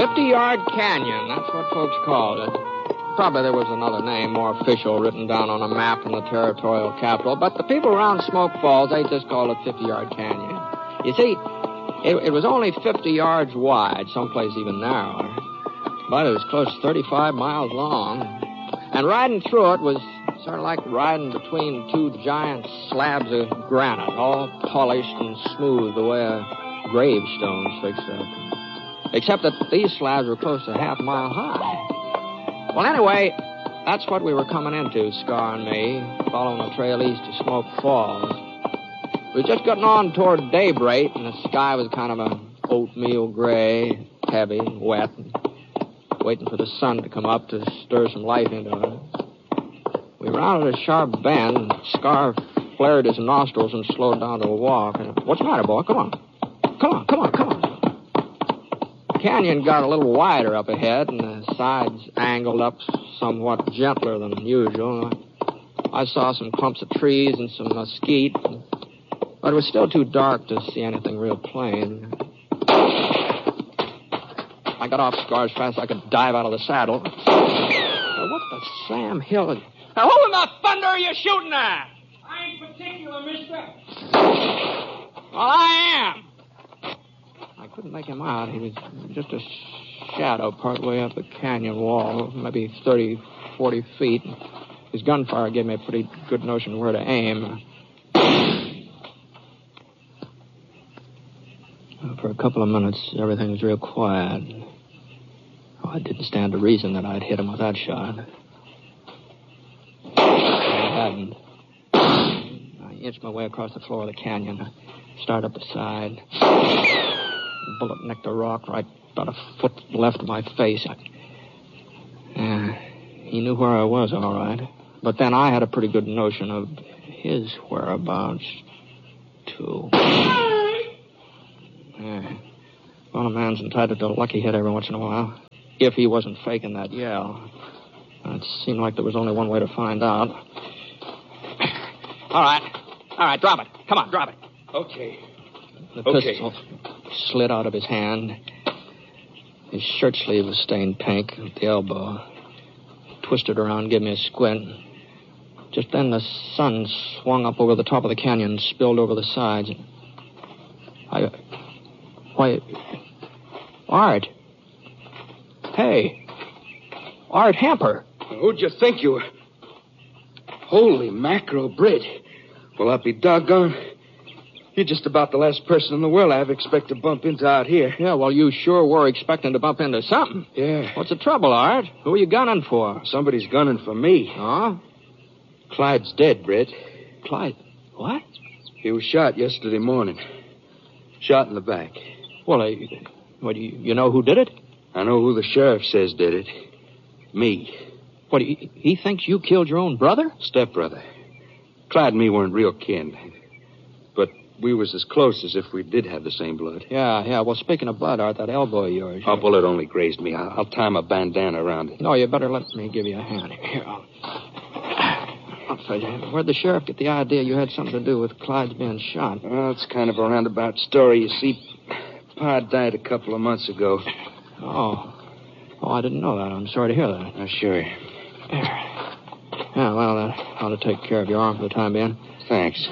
50-Yard Canyon, that's what folks called it. Probably there was another name, more official, written down on a map in the territorial capital, but the people around Smoke Falls, they just called it 50-Yard Canyon. You see, it was only 50 yards wide, someplace even narrower, but it was close to 35 miles long. And riding through it was sort of like riding between two giant slabs of granite, all polished and smooth the way a gravestone's fixed up. Except that these slabs were close to half a mile high. Well, anyway, that's what we were coming into, Scar and me, following the trail east to Smoke Falls. We were just getting on toward daybreak, and the sky was kind of a oatmeal gray, heavy, wet, waiting for the sun to come up to stir some life into it. We rounded a sharp bend, and Scar flared his nostrils and slowed down to a walk. What's the matter, boy? Come on. Come on. The canyon got a little wider up ahead, and the sides angled up somewhat gentler than usual. I saw some clumps of trees and some mesquite, but it was still too dark to see anything real plain. I got off Scar as fast as I could dive out of the saddle. What the Sam Hill? Now, who in the thunder are you shooting at? I ain't particular, mister. Well, I am. I couldn't make him out. He was just a shadow partway up the canyon wall, maybe 30, 40 feet. His gunfire gave me a pretty good notion where to aim. For a couple of minutes, everything was real quiet. I didn't stand to reason that I'd hit him with that shot. I hadn't. I inched my way across the floor of the canyon. I started up the side. The bullet nicked a rock right about a foot left of my face. He knew where I was, all right. But then I had a pretty good notion of his whereabouts, too. Well, a man's entitled to a lucky hit every once in a while. If he wasn't faking that yell. It seemed like there was only one way to find out. All right, drop it. Come on, drop it. Okay. The pistol slid out of his hand. His shirt sleeve was stained pink at the elbow. Twisted around, gave me a squint. Just then the sun swung up over the top of the canyon and spilled over the sides. Why, Art. Hey, Art Hamper. Who'd you think you were? Holy mackerel, Britt. Well, I'll be doggone. You're just about the last person in the world I ever expect to bump into out here. Yeah, well, you sure were expecting to bump into something. Yeah. What's the trouble, Art? Who are you gunning for? Somebody's gunning for me. Huh? Clyde's dead, Britt. Clyde? What? He was shot yesterday morning. Shot in the back. Well, you know who did it? I know who the sheriff says did it. Me. What, he thinks you killed your own brother? Stepbrother. Clyde and me weren't real kin. But we was as close as if we did have the same blood. Yeah. Well, speaking of blood, Art, that elbow of yours... A bullet only grazed me. I'll tie my bandana around it. No, you better let me give you a hand. Here, I'll tell you. Where'd the sheriff get the idea you had something to do with Clyde's being shot? Well, it's kind of a roundabout story. You see, Pa died a couple of months ago. Oh, I didn't know that. I'm sorry to hear that. Oh, sure. Yeah, well, that ought to take care of your arm for the time being. Thanks.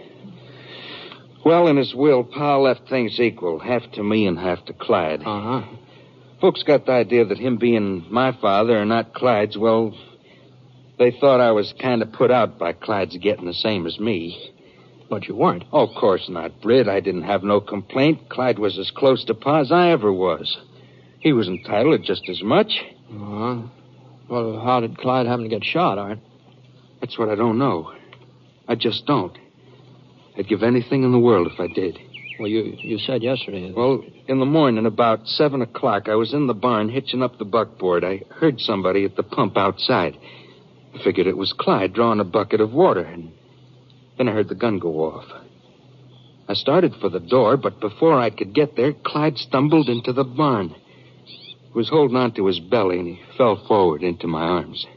Well, in his will, Pa left things equal, half to me and half to Clyde. Uh-huh. Folks got the idea that him being my father and not Clyde's, well, they thought I was kind of put out by Clyde's getting the same as me. But you weren't. Oh, of course not, Britt. I didn't have no complaint. Clyde was as close to Pa as I ever was. He was entitled to just as much. Uh-huh. Well, how did Clyde happen to get shot, Art? That's what I don't know. I just don't. I'd give anything in the world if I did. Well, you said yesterday... Well, in the morning, about 7 o'clock, I was in the barn hitching up the buckboard. I heard somebody at the pump outside. I figured it was Clyde drawing a bucket of water, and then I heard the gun go off. I started for the door, but before I could get there, Clyde stumbled into the barn. He was holding on to his belly, and he fell forward into my arms.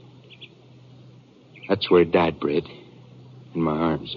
That's where he died, Britt. In my arms.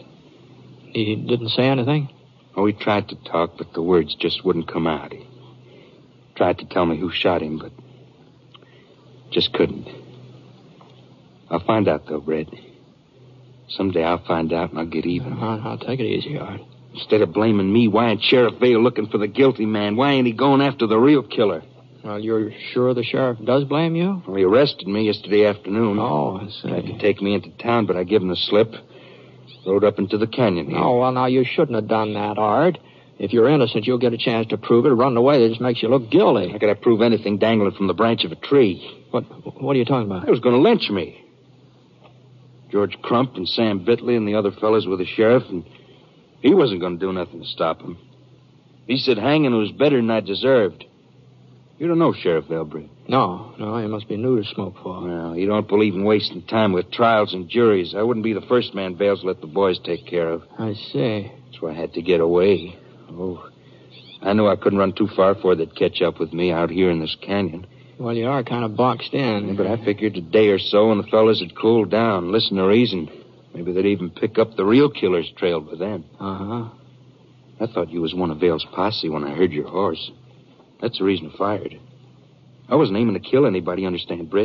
He didn't say anything? Oh, he tried to talk, but the words just wouldn't come out. He tried to tell me who shot him, but just couldn't. I'll find out, though, Brett. Someday I'll find out and I'll get even. I'll take it easy, Art. Instead of blaming me, why ain't Sheriff Vale looking for the guilty man? Why ain't he going after the real killer? Well, you're sure the sheriff does blame you? Well, he arrested me yesterday afternoon. Oh, I see. Tried to take me into town, but I gave him the slip. Rode up into the canyon here. Oh, well, now, you shouldn't have done that, Art. If you're innocent, you'll get a chance to prove it. Running away, that just makes you look guilty. How could I prove anything dangling from the branch of a tree? What are you talking about? They was going to lynch me. George Crump and Sam Bitley and the other fellas were the sheriff, and he wasn't going to do nothing to stop him. He said hanging was better than I deserved. You don't know Sheriff Elbridge. No, you must be new to Smoke Falls. Well, you don't believe in wasting time with trials and juries. I wouldn't be the first man Bales let the boys take care of. I see. That's why I had to get away. Oh, I knew I couldn't run too far before they'd catch up with me out here in this canyon. Well, you are kind of boxed in. Yeah, but I figured a day or so and the fellas had cooled down, listen to reason. Maybe they'd even pick up the real killer's trail by then. Uh-huh. I thought you was one of Vale's posse when I heard your horse. That's the reason I fired. I wasn't aiming to kill anybody, understand, Britt?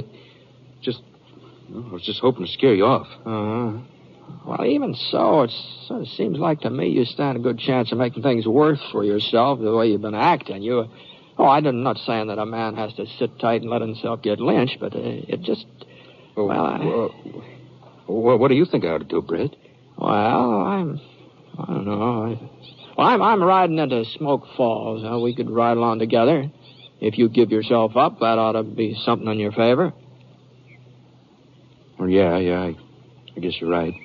I was just hoping to scare you off. Uh-huh. Well, even so, it sort of seems like to me you stand a good chance of making things worse for yourself the way you've been acting. I'm not saying that a man has to sit tight and let himself get lynched, but it just... What do you think I ought to do, Britt? Well, I don't know. I'm riding into Smoke Falls. We could ride along together. If you give yourself up, that ought to be something in your favor. Well, yeah, I guess you're right.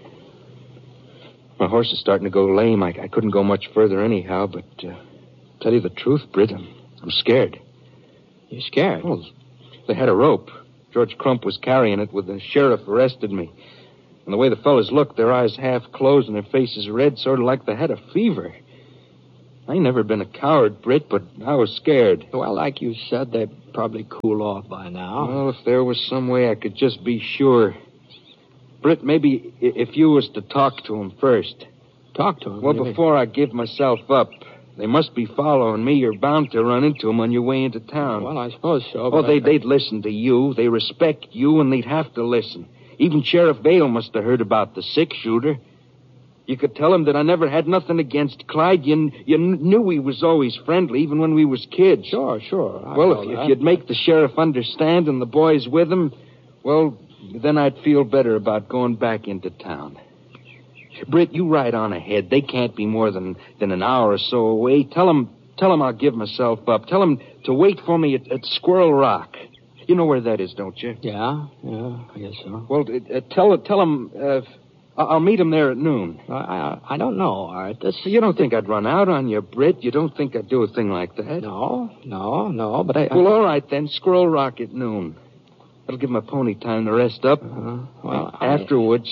My horse is starting to go lame. I couldn't go much further anyhow, but tell you the truth, Britt, I'm scared. You scared? Well, they had a rope. George Crump was carrying it when the sheriff arrested me. And the way the fellas looked, their eyes half closed and their faces red, sort of like they had a fever. I ain't never been a coward, Britt, but I was scared. Well, like you said, they'd probably cool off by now. Well, if there was some way I could just be sure. Britt, maybe if you was to talk to him first. Talk to him? Well, before I give myself up. They must be following me. You're bound to run into them on your way into town. Well, I suppose so. Oh, they'd listen to you. They respect you, and they'd have to listen. Even Sheriff Vale must have heard about the six-shooter. You could tell him that I never had nothing against Clyde. You knew he was always friendly, even when we was kids. Sure. Well, if you'd make the sheriff understand and the boys with him, well, then I'd feel better about going back into town. Britt, you ride on ahead. They can't be more than an hour or so away. Tell them I'll give myself up. Tell them to wait for me at Squirrel Rock. You know where that is, don't you? Yeah, I guess so. Well, tell them I'll meet them there at noon. I don't know, Art. You don't think I'd run out on you, Britt? You don't think I'd do a thing like that? No, but Well, all right, then. Squirrel Rock at noon. That'll give my pony time to rest up. Well, afterwards,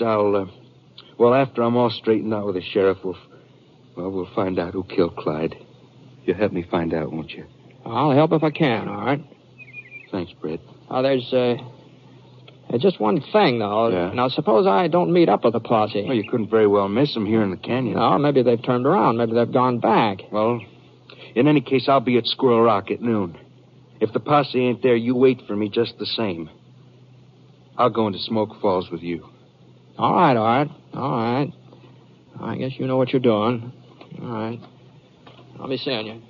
after I'm all straightened out with the sheriff, we'll find out who killed Clyde. You'll help me find out, won't you? I'll help if I can, Art. Thanks, Britt. There's just one thing, though. Yeah. Now, suppose I don't meet up with the posse. Well, you couldn't very well miss them here in the canyon. No, maybe they've turned around. Maybe they've gone back. Well, in any case, I'll be at Squirrel Rock at noon. If the posse ain't there, you wait for me just the same. I'll go into Smoke Falls with you. All right, Art. All right. I guess you know what you're doing. All right. I'll be seeing you.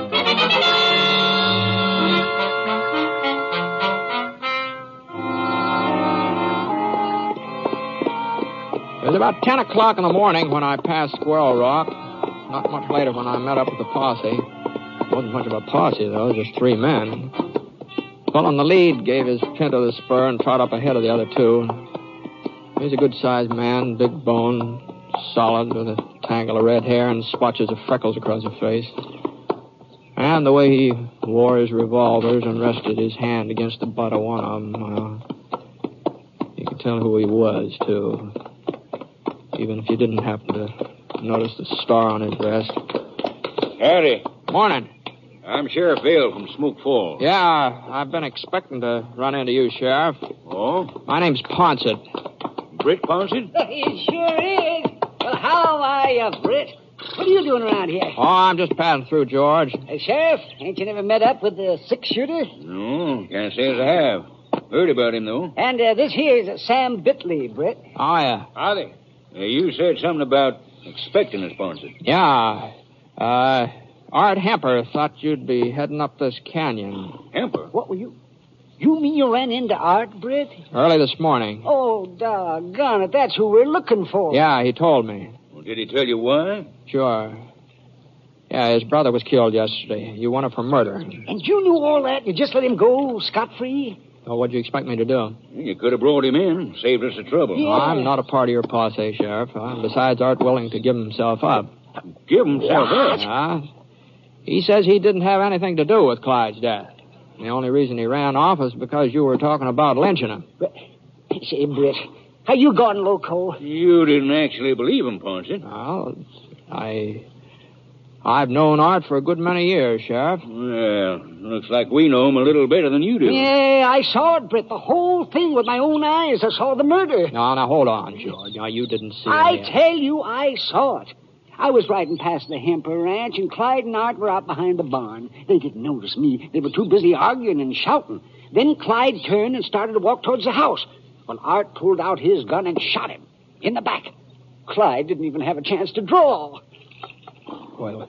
It was about 10 o'clock in the morning when I passed Squirrel Rock. Not much later when I met up with the posse. It wasn't much of a posse, though, just 3 men. Fellow in the lead gave his pinto the spur and trot up ahead of the other 2. He's a good-sized man, big bone, solid, with a tangle of red hair and splotches of freckles across his face. And the way he wore his revolvers and rested his hand against the butt of one of them, you could tell who he was, too. Even if you didn't happen to notice the star on his breast. Howdy. Morning. I'm Sheriff Vale from Smoke Falls. Yeah, I've been expecting to run into you, Sheriff. Oh? My name's Ponsett. Britt Ponsett? It sure is. Well, how are you, Britt? What are you doing around here? Oh, I'm just passing through, George. Hey, Sheriff, ain't you never met up with the six-shooter? No, can't say as I have. Heard about him, though. And this here's Sam Bitley, Britt. Oh, yeah. Howdy. You said something about expecting us, Ponset. Yeah. Art Hemper thought you'd be heading up this canyon. Hemper? What were you... You mean you ran into Art, Britt? Early this morning. Oh, doggone it. That's who we're looking for. Yeah, he told me. Well, did he tell you why? Sure. Yeah, his brother was killed yesterday. You wanted for murder. And you knew all that? You just let him go scot-free? Well, what'd you expect me to do? You could have brought him in, saved us the trouble. Yeah. I'm not a part of your posse, Sheriff. Besides, Art willing to give himself up. Give himself up. He says he didn't have anything to do with Clyde's death. The only reason he ran off is because you were talking about lynching him. Say, Britt, are you gone loco? You didn't actually believe him, Ponset. Well, I've known Art for a good many years, Sheriff. Well, looks like we know him a little better than you do. Yeah, I saw it, Britt. The whole thing with my own eyes. I saw the murder. Now, hold on, George. Now, you didn't see I it. tell you, I saw it. I was riding past the Hemper Ranch, and Clyde and Art were out behind the barn. They didn't notice me. They were too busy arguing and shouting. Then Clyde turned and started to walk towards the house. Well, Art pulled out his gun and shot him in the back. Clyde didn't even have a chance to draw. Well,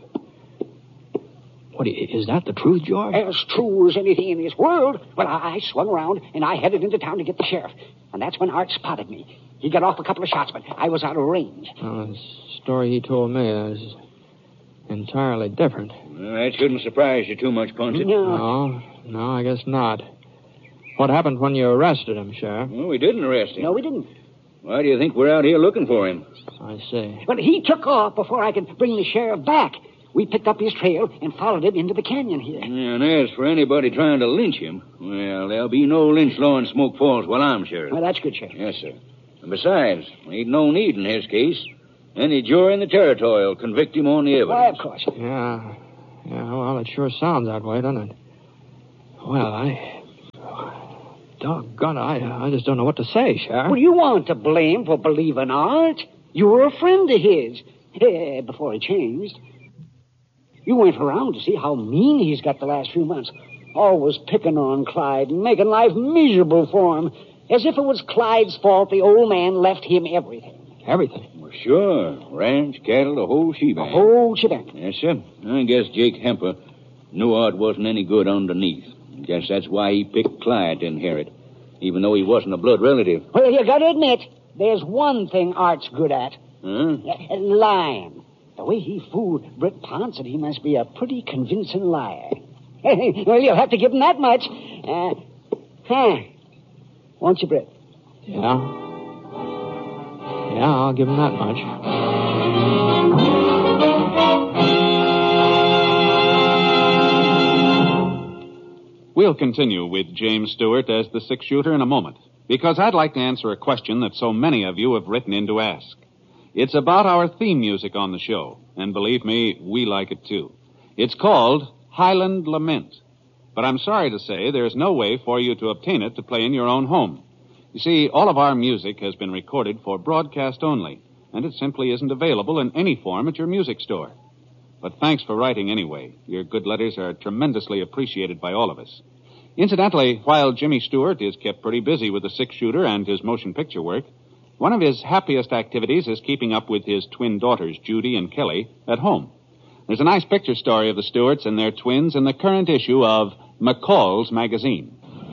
is that the truth, George? As true as anything in this world. Well, I swung around, and I headed into town to get the sheriff. And that's when Art spotted me. He got off a couple of shots, but I was out of range. The story he told me is entirely different. Well, that shouldn't surprise you too much, Ponset. No, I guess not. What happened when you arrested him, Sheriff? Well, we didn't arrest him. No, we didn't. Why do you think we're out here looking for him? I see. But he took off before I could bring the sheriff back. We picked up his trail and followed him into the canyon here. And as for anybody trying to lynch him, well, there'll be no lynch law in Smoke Falls while I'm sheriff. Well, that's good, Sheriff. Yes, sir. And besides, ain't no need in his case. Any jury in the territory will convict him on the evidence. Why, of course. Yeah, well, it sure sounds that way, doesn't it? Well, doggone, I just don't know what to say, Sheriff. Well, you weren't to blame for believing Art. You were a friend of his. Before he changed. You went around to see how mean he's got the last few months. Always picking on Clyde and making life miserable for him. As if it was Clyde's fault the old man left him everything. Everything? Well, sure. Ranch, cattle, the whole shebang. The whole shebang. Yes, sir. I guess Jake Hemper knew Art wasn't any good underneath. Guess that's why he picked Clyde to inherit, even though he wasn't a blood relative. Well, you gotta admit, there's one thing Art's good at. Huh? Lying. The way he fooled Britt Ponset, he must be a pretty convincing liar. Well, you'll have to give him that much. Won't you, Britt? Yeah, I'll give him that much. We'll continue with James Stewart as the six-shooter in a moment, because I'd like to answer a question that so many of you have written in to ask. It's about our theme music on the show, and believe me, we like it too. It's called Highland Lament, but I'm sorry to say there's no way for you to obtain it to play in your own home. You see, all of our music has been recorded for broadcast only, and it simply isn't available in any form at your music store. But thanks for writing anyway. Your good letters are tremendously appreciated by all of us. Incidentally, while Jimmy Stewart is kept pretty busy with the six-shooter and his motion picture work, one of his happiest activities is keeping up with his twin daughters, Judy and Kelly, at home. There's a nice picture story of the Stewarts and their twins in the current issue of McCall's Magazine.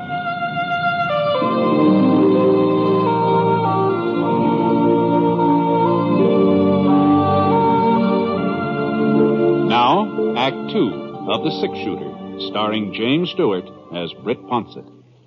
Now, Act 2 of The Six-Shooter, starring James Stewart as Britt Ponset.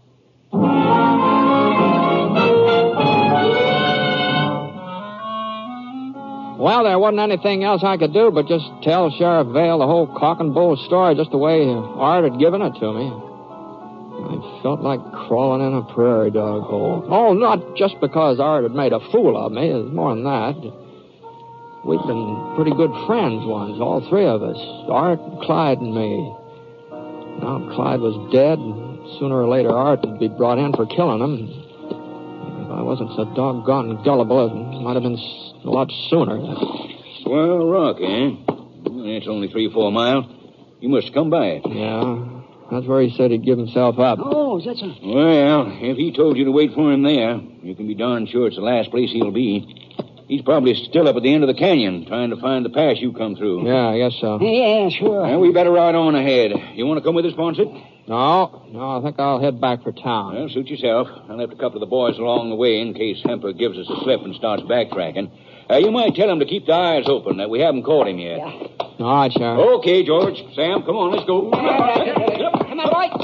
Well, there wasn't anything else I could do but just tell Sheriff Vale the whole cock and bull story just the way Art had given it to me. I felt like crawling in a prairie dog hole. Oh, not just because Art had made a fool of me. It's more than that. We'd been pretty good friends once, all three of us. Art, Clyde, and me. Now Clyde was dead, and sooner or later Art would be brought in for killing him. If I wasn't so doggone gullible, it might have been a lot sooner. Swell Rock, eh? It's only 3 or 4 miles. You must have come by it. Yeah, that's where he said he'd give himself up. Oh, that's a... Well, if he told you to wait for him there, you can be darn sure it's the last place he'll be. He's probably still up at the end of the canyon, trying to find the pass you come through. Yeah, I guess so. Yeah, sure. Well, we better ride on ahead. You want to come with us, Ponset? No, I think I'll head back for town. Well, suit yourself. I left a couple of the boys along the way in case Hemper gives us a slip and starts backtracking. You might tell him to keep the eyes open, that we haven't caught him yet. Yeah. All right, Sheriff. Okay, George. Sam, come on, let's go. Come on, boy.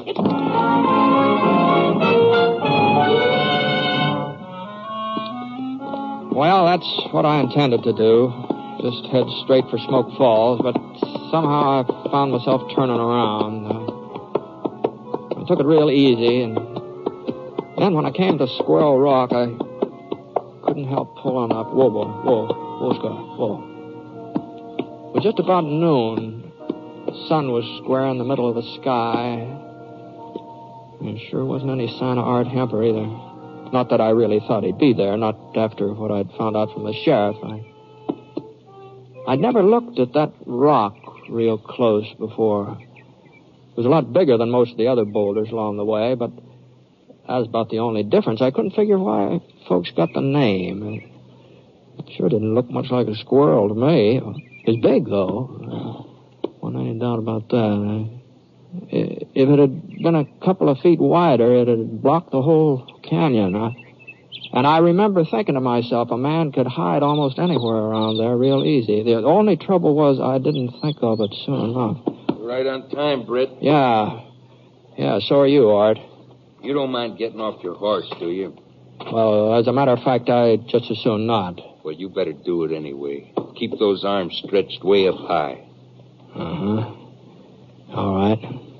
Well, that's what I intended to do. Just head straight for Smoke Falls, but somehow I found myself turning around. I took it real easy, and then when I came to Squirrel Rock, I couldn't help pulling up. Whoa, Scott, whoa. It was just about noon. The sun was square in the middle of the sky. There sure wasn't any sign of Art Hemper either. Not that I really thought he'd be there, not after what I'd found out from the sheriff. I'd never looked at that rock real close before. It was a lot bigger than most of the other boulders along the way, but that was about the only difference. I couldn't figure why folks got the name. It sure didn't look much like a squirrel to me. It was big, though. Wasn't any doubt about that. If it had been a couple of feet wider, it had blocked the whole canyon. And I remember thinking to myself, a man could hide almost anywhere around there real easy. The only trouble was I didn't think of it soon enough. Right on time, Britt. Yeah, so are you, Art. You don't mind getting off your horse, do you? Well, as a matter of fact, I'd just as soon not. Well, you better do it anyway. Keep those arms stretched way up high. Uh-huh. All right.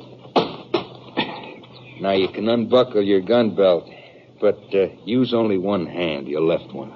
Now, you can unbuckle your gun belt, but use only one hand, your left one.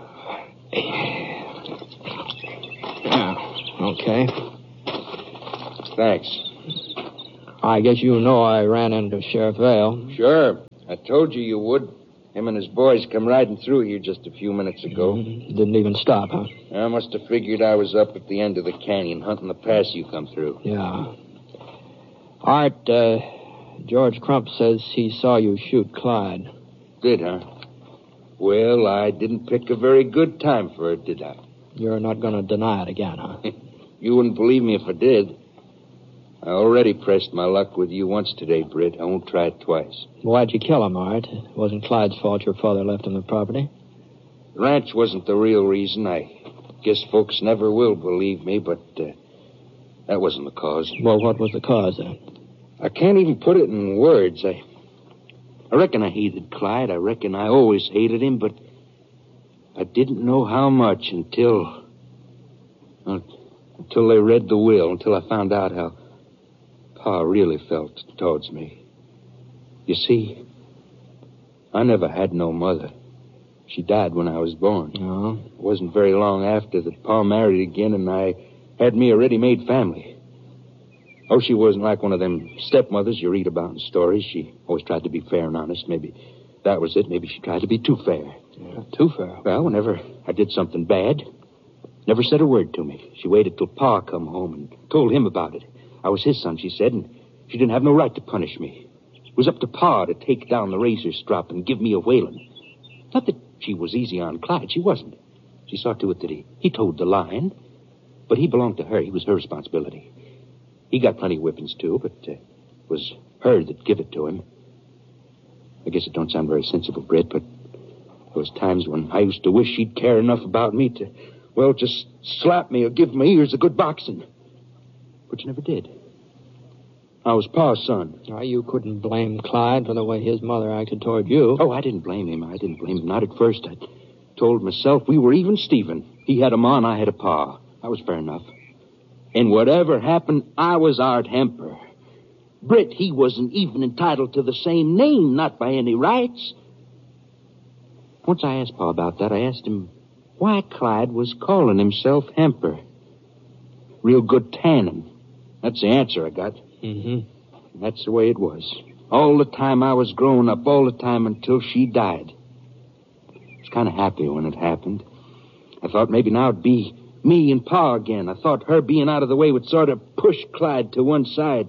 Yeah, okay. Thanks. I guess you know I ran into Sheriff Vale. Sure. I told you you would. Him and his boys come riding through here just a few minutes ago. Didn't even stop, huh? I must have figured I was up at the end of the canyon hunting the pass you come through. Yeah. Art, George Crump says he saw you shoot Clyde. Did, huh? Well, I didn't pick a very good time for it, did I? You're not going to deny it again, huh? You wouldn't believe me if I did. I already pressed my luck with you once today, Britt. I won't try it twice. Why'd you kill him, Art? It wasn't Clyde's fault your father left him the property. The ranch wasn't the real reason. I guess folks never will believe me, but that wasn't the cause. Well, what was the cause, then? I can't even put it in words. I reckon I hated Clyde. I reckon I always hated him, but I didn't know how much until they read the will, until I found out how Pa really felt towards me. You see, I never had no mother. She died when I was born. Oh? It wasn't very long after that Pa married again, and I had me a ready-made family. Oh, she wasn't like one of them stepmothers you read about in stories. She always tried to be fair and honest. Maybe that was it. Maybe she tried to be too fair. Yeah, too fair. Well, whenever I did something bad, never said a word to me. She waited till Pa come home and told him about it. I was his son, she said, and she didn't have no right to punish me. It was up to Pa to take down the razor strop and give me a whaling. Not that she was easy on Clyde. She wasn't. She saw to it that he told the line, but he belonged to her. He was her responsibility. He got plenty of whippings, too, but it was her that give it to him. I guess it don't sound very sensible, Britt, but there was times when I used to wish she'd care enough about me to, well, just slap me or give my ears a good boxing. But she never did. I was Pa's son. Now, you couldn't blame Clyde for the way his mother acted toward you. Oh, I didn't blame him. Not at first. I told myself we were even Stephen. He had a ma and I had a pa. That was fair enough. And whatever happened, I was Art Hemper. Britt, he wasn't even entitled to the same name, not by any rights. Once I asked Pa about that. I asked him why Clyde was calling himself Hemper. Real good tannin. That's the answer I got. Mm-hmm. That's the way it was. All the time I was growing up, all the time until she died. I was kind of happy when it happened. I thought maybe now it'd be me and Pa again. I thought her being out of the way would sort of push Clyde to one side.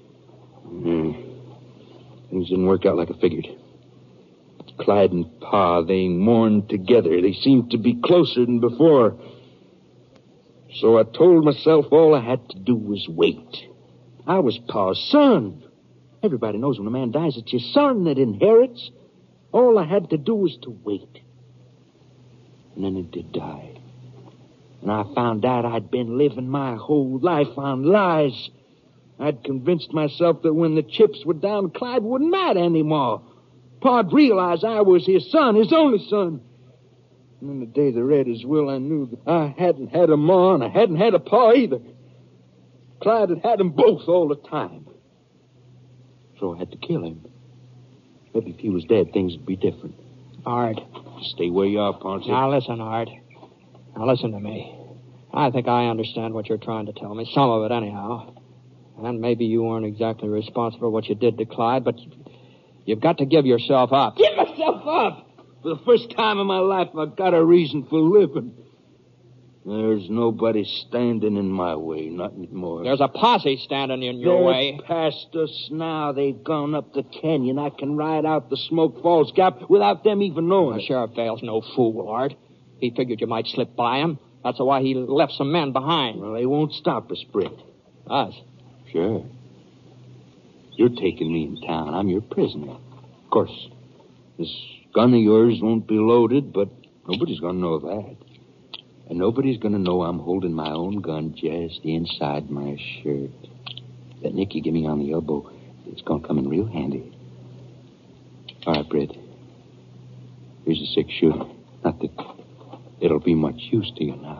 Things didn't work out like I figured. Clyde and Pa, they mourned together. They seemed to be closer than before. So I told myself all I had to do was wait. I was Pa's son. Everybody knows when a man dies, it's your son that inherits. All I had to do was to wait. And then it did die. And I found out I'd been living my whole life on lies. I'd convinced myself that when the chips were down, Clyde wouldn't matter anymore. Pa'd realize I was his son, his only son. And then the day they read his will, I knew that I hadn't had a ma and I hadn't had a pa either. Clyde had had them both all the time. So I had to kill him. Maybe if he was dead, things would be different. Art. Stay where you are, Ponce. Now listen, Art. Now listen to me. I think I understand what you're trying to tell me. Some of it, anyhow. And maybe you weren't exactly responsible for what you did to Clyde, but you've got to give yourself up. Give myself up! For the first time in my life, I've got a reason for living. There's nobody standing in my way, not anymore. There's a posse standing in your way. They're past us now. They've gone up the canyon. I can ride out the Smoke Falls Gap without them even knowing. Sheriff Vale's no fool, Art. He figured you might slip by him. That's why he left some men behind. Well, they won't stop us, Britt. Us? Sure. You're taking me in town. I'm your prisoner. Of course, this gun of yours won't be loaded, but nobody's going to know that. And nobody's going to know I'm holding my own gun just inside my shirt. That nick you give me on the elbow, it's going to come in real handy. All right, Britt. Here's a 6-shooter. Not that it'll be much use to you now.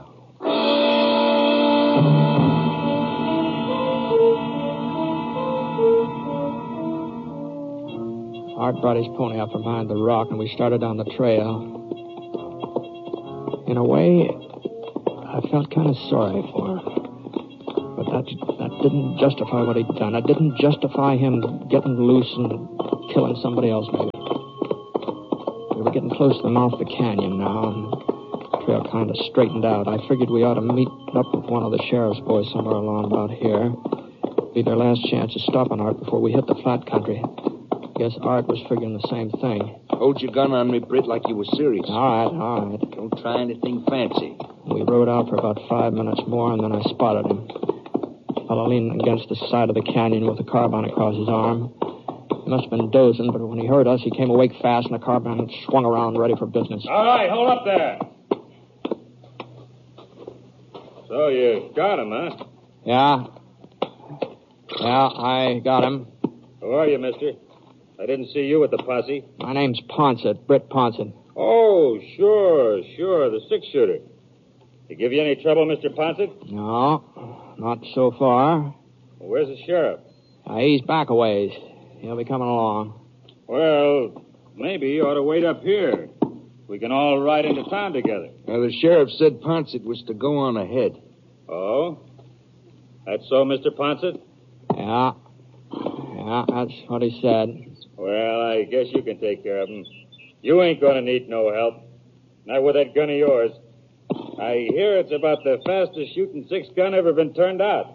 Art brought his pony up from behind the rock, and we started down the trail. In a way, I felt kind of sorry for him. But that didn't justify what he'd done. It didn't justify him getting loose and killing somebody else, maybe. We were getting close to the mouth of the canyon now, and the trail kind of straightened out. I figured we ought to meet up with one of the sheriff's boys somewhere along about here. Be their last chance of stopping Art before we hit the flat country. Guess Art was figuring the same thing. Hold your gun on me, Britt, like you were serious. All right. Don't try anything fancy. We rode out for about 5 minutes more, and then I spotted him. Fellow leaning against the side of the canyon with a carbine across his arm. He must have been dozing, but when he heard us, he came awake fast, and the carbine swung around ready for business. All right, hold up there. So you got him, huh? Yeah, I got him. Who are you, mister? I didn't see you with the posse. My name's Ponsett, Britt Ponsett. Oh, sure, the 6-shooter. He give you any trouble, Mr. Ponsett? No, not so far. Well, where's the sheriff? He's back a ways. He'll be coming along. Well, maybe you ought to wait up here. We can all ride into town together. Now, the sheriff said Ponset was to go on ahead. Oh? That's so, Mr. Ponset? Yeah, that's what he said. Well, I guess you can take care of him. You ain't going to need no help. Not with that gun of yours. I hear it's about the fastest shooting 6-gun ever been turned out.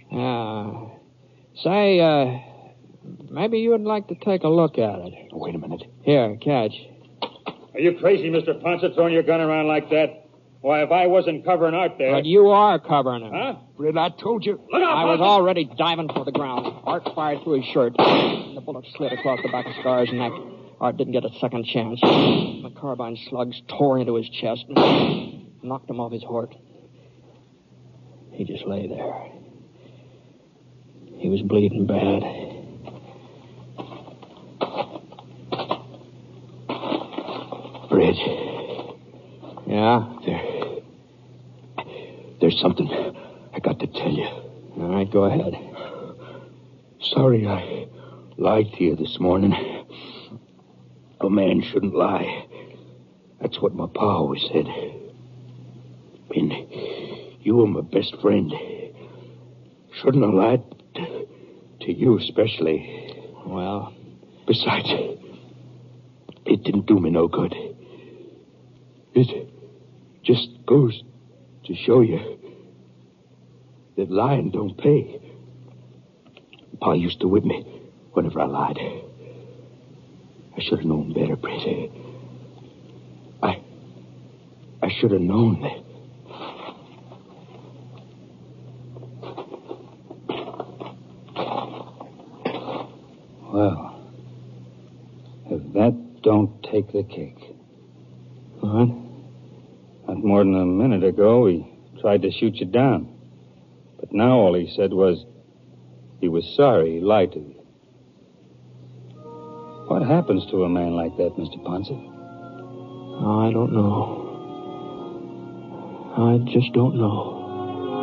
Say, maybe you would like to take a look at it. Wait a minute. Here, catch. Are you crazy, Mr. Ponset, throwing your gun around like that? Why, if I wasn't covering Art there... But you are covering him. Huh? Britt, I told you. Look out, I was Ponset! already diving for the ground. Art fired through his shirt. The bullet slid across the back of Scar's neck. Art didn't get a second chance. The carbine slugs tore into his chest and knocked him off his horse. He just lay there. He was bleeding bad. Britt. Yeah? There's something I got to tell you. All right, go ahead. Sorry I lied to you this morning. A man shouldn't lie. That's what my pa always said. And you were my best friend. Shouldn't have lied to you especially. Well? Besides, it didn't do me no good. It just goes to show you that lying don't pay. Pa used to whip me whenever I lied. I should have known better, Prissy. I should have known that. Well, if that don't take the cake. What? Not more than a minute ago, he tried to shoot you down. But now all he said was he was sorry he lied to you. What happens to a man like that, Mr. Ponce? Oh, I don't know. I just don't know.